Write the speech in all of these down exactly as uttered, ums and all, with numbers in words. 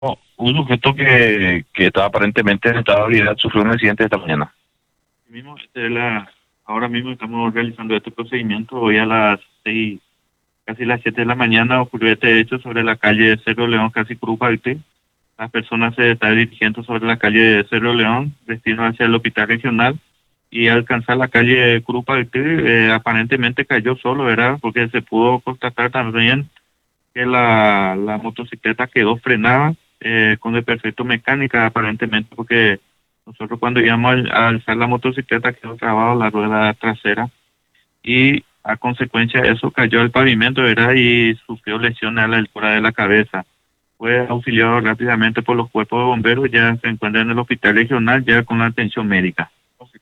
No, un sujeto que, que estaba aparentemente en estado de ebriedad sufrió un accidente esta mañana. Mismo, este, la, ahora mismo estamos realizando este procedimiento. Hoy a las seis, casi las siete de la mañana ocurrió este hecho sobre la calle Cerro León, casi Cruz Baute. Las personas se están dirigiendo sobre la calle Cerro León, destino hacia el hospital regional, y al alcanzar la calle Cruz Baute, eh, aparentemente cayó solo, ¿verdad? Porque se pudo constatar también que la, la motocicleta quedó frenada eh, con defecto mecánica aparentemente, porque nosotros cuando íbamos a, a alzar la motocicleta quedó trabado la rueda trasera y a consecuencia de eso cayó al pavimento, ¿verdad? Y sufrió lesiones a la altura de la cabeza. Fue auxiliado rápidamente por los cuerpos de bomberos, ya se encuentra en el hospital regional ya con la atención médica.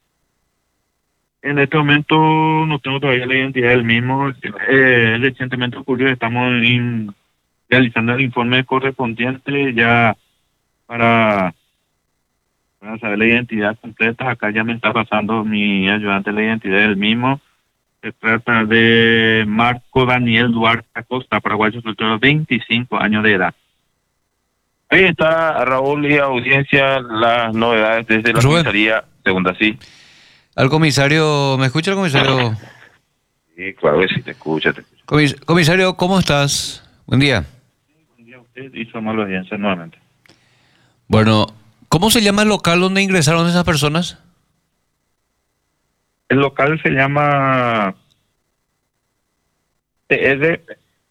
En este momento no tengo todavía la identidad del mismo. Eh, recientemente ocurrió, estamos in- realizando el informe correspondiente ya para, para saber la identidad completa. Acá ya me está pasando mi ayudante la identidad del mismo. Se trata de Marco Daniel Duarte Acosta, paraguayo soltero, veinticinco años de edad. Ahí está, Raúl, y audiencia, las novedades desde la Rubén, comisaría segunda, sí. al comisario, ¿me escucha el comisario? Sí, claro que sí, te escucha, te escucha. Comis- comisario, ¿cómo estás? Buen día. Buen día a usted y somos la audiencia nuevamente. Bueno, ¿cómo se llama el local donde ingresaron esas personas? El local se llama T R,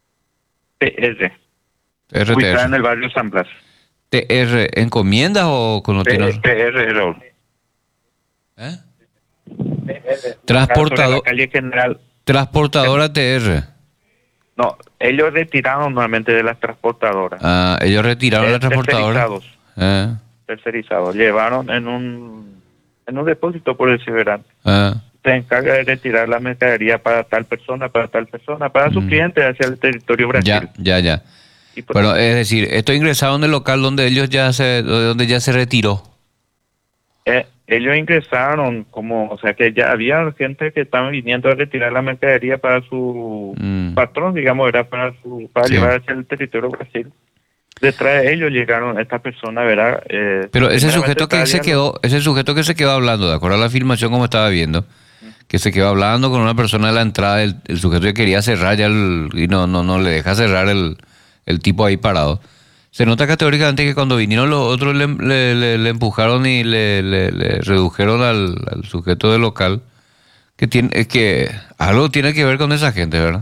T R, ubicada en R T R. el barrio San Blas. ¿T R encomiendas o con no P- tiene? PR, Raúl. ¿Eh? Sobre la Transportador, calle General. transportadora T R. No, ellos retiraron nuevamente de las transportadoras. Ah, ellos retiraron Eh, la transportadora. tercerizados, Ah, tercerizados. Llevaron en un en un depósito, por decir verdad. ah, Se encarga de retirar la mercadería para tal persona, para tal persona, para sus Mm. clientes hacia el territorio Brasil. ya, ya, ya. Y por- Bueno, es decir, esto ingresaron del local donde ellos ya se, donde ya se retiró. Eh, ellos ingresaron como, o sea que ya había gente que estaba viniendo a retirar la mercadería para su Mm. patrón, digamos, era para su para Sí. llevar hacia el territorio Brasil. Detrás de ellos llegaron estas personas, ¿verdad? Eh, Pero ese primeramente sujeto que se estaba quedó, ese sujeto que se quedó hablando, de acuerdo a la filmación como estaba viendo, que se quedó hablando con una persona de la entrada, el, el sujeto que quería cerrar ya el, y no, no, no le deja cerrar el, el tipo ahí parado. Se nota categóricamente que cuando vinieron los otros le, le- le- le empujaron y le, le- le redujeron al, al sujeto del local, que tiene, es que algo tiene que ver con esa gente, ¿verdad?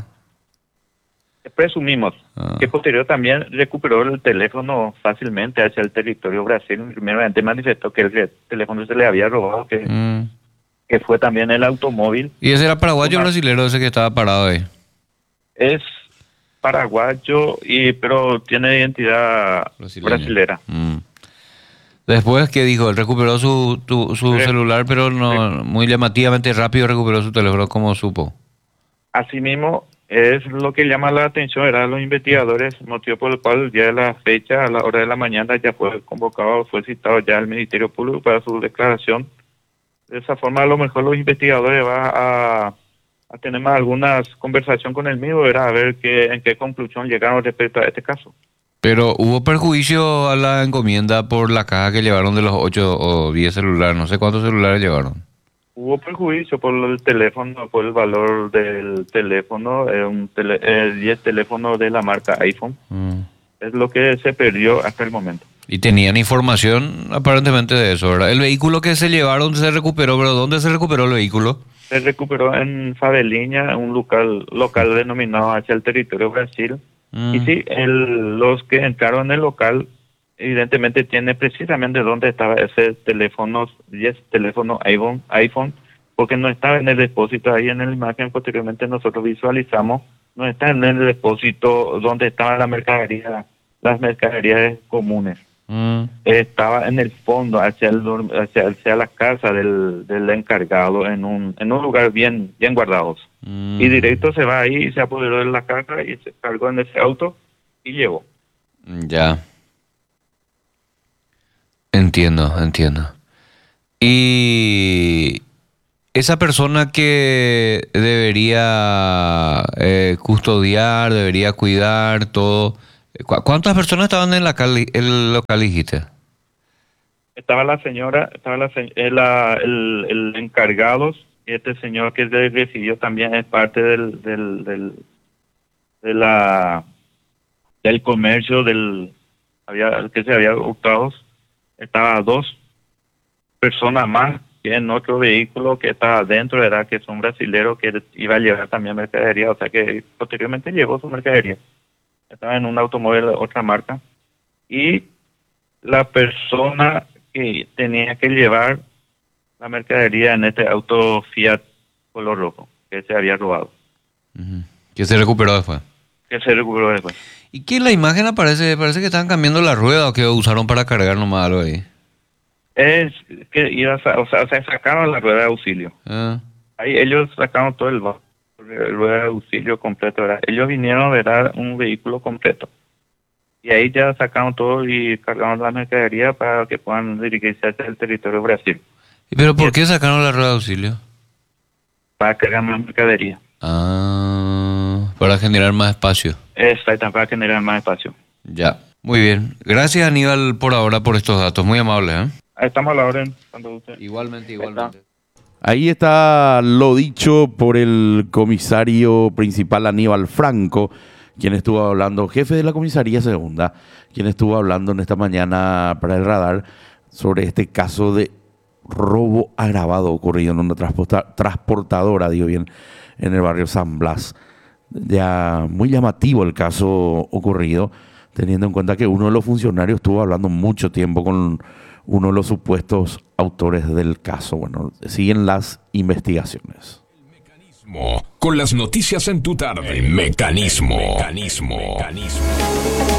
presumimos Ah. que posterior también recuperó el teléfono fácilmente hacia el territorio Brasil. Primeramente manifestó que el re- teléfono se le había robado, que, Mm. que fue también el automóvil. Y ese era paraguayo o Una- brasilero ese que estaba parado ahí. Es paraguayo, y pero tiene identidad Brasileño. brasilera. Mm. Después, ¿qué dijo? Él recuperó su, tu- su Re- celular, pero no muy llamativamente rápido recuperó su teléfono, como supo. Asimismo, es lo que llama la atención, eran los investigadores, motivo por el cual el día de la fecha, a la hora de la mañana, ya fue convocado, fue citado ya el Ministerio Público para su declaración. De esa forma, a lo mejor los investigadores van a, a tener más algunas conversación con el mismo, era a ver qué, en qué conclusión llegaron respecto a este caso. Pero hubo perjuicio a la encomienda por la caja que llevaron de los ocho o diez celulares, no sé cuántos celulares llevaron. Hubo perjuicio por el teléfono, por el valor del teléfono, eh, un tele, eh, diez teléfonos de la marca iPhone. Mm. Es lo que se perdió hasta el momento. Y tenían información aparentemente de eso, ¿verdad? El vehículo que se llevaron se recuperó, pero ¿dónde se recuperó el vehículo? Se recuperó en Faveliña, un local local denominado hacia el territorio Brasil. Mm. Y sí, el, los que entraron en el local, evidentemente tiene precisamente dónde estaba ese teléfono, diez teléfono iPhone, iPhone, porque no estaba en el depósito. Ahí en la imagen posteriormente nosotros visualizamos, no está en el depósito donde estaba la mercadería, las mercaderías comunes. Mm. Estaba en el fondo, hacia el dorm- hacia, hacia la casa del, del encargado, en un en un lugar bien bien guardados. Mm. Y directo se va ahí y se apoderó de la casa y se cargó en ese auto y llevó. Ya. Entiendo, entiendo. Y esa persona que debería eh, custodiar, debería cuidar todo, ¿Cu- ¿Cuántas personas estaban en la cali- el local, dijiste? Estaba la señora, estaba la, se- eh, la- el, el encargado, este señor que se recibió también es parte del, del, del, de la, del comercio, del había que se había hurtado. Estaba dos personas más que en otro vehículo que estaba adentro, era que son brasileros que iba a llevar también mercadería, o sea que posteriormente llevó su mercadería. Estaba en un automóvil de otra marca y la persona que tenía que llevar la mercadería en este auto Fiat color rojo que se había robado, Ujú. Que se recuperó después. que se recuperó después. ¿Y que en la imagen aparece? Parece que estaban cambiando la rueda o que usaron para cargar nomás algo ahí. Es que iba a, sa- o sea, se sacaron la rueda de auxilio. Ah, Ahí ellos sacaron todo el ba- rueda de auxilio completo, ¿verdad? Ellos vinieron a ver un vehículo completo. Y ahí ya sacaron todo y cargaron la mercadería para que puedan dirigirse hacia el territorio de Brasil, ¿Y pero por qué sacaron la rueda de auxilio? para cargar más mercadería. Ah, para generar más espacio. Exacto, para generar más espacio. Ya, muy bien. Gracias, Aníbal, por ahora, por estos datos. Muy amable, ¿eh? Ahí estamos a la orden cuando usted. Igualmente, igualmente. Ahí está lo dicho por el comisario principal Aníbal Franco, quien estuvo hablando, jefe de la comisaría segunda, quien estuvo hablando en esta mañana para el radar sobre este caso de robo agravado ocurrido en una transporta- transportadora, digo bien, en el barrio San Blas. Ya muy llamativo el caso ocurrido, teniendo en cuenta que uno de los funcionarios estuvo hablando mucho tiempo con uno de los supuestos autores del caso. Bueno, siguen las investigaciones. Con las noticias en tu tarde. Mecanismo. Mecanismo. Mecanismo.